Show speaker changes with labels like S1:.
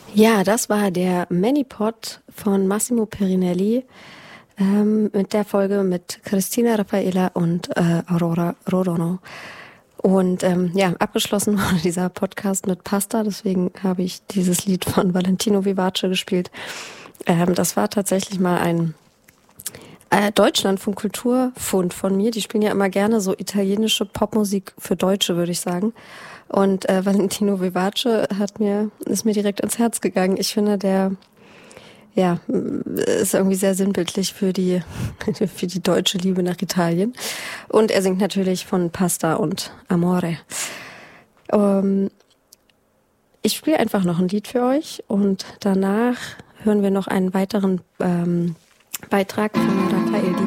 S1: Ja, das war der Manipod von Massimo Perinelli mit der Folge mit Cristina Raffaella und Aurora Rorono. Und ja, abgeschlossen wurde dieser Podcast mit Pasta, deswegen habe ich dieses Lied von Valentino Vivace gespielt. Das war tatsächlich mal ein Deutschlandfunk Kulturfund von mir. Die spielen ja immer gerne so italienische Popmusik für Deutsche, würde ich sagen. Und Valentino Vivace ist mir direkt ins Herz gegangen. Ich finde, der ist irgendwie sehr sinnbildlich für die deutsche Liebe nach Italien. Und er singt natürlich von Pasta und Amore. Ich spiele einfach noch ein Lied für euch und danach hören wir noch einen weiteren Beitrag von Raquel